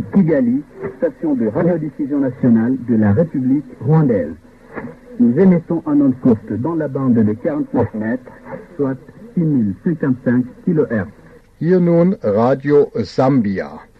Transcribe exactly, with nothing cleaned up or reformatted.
Ici Kigali, station de radiodiffusion nationale de la République rwandaise. Nous émettons en ondes courtes dans la bande de quarante-neuf mètres, soit six mille cinquante-cinq kilohertz. Hier nun Radio Sambia.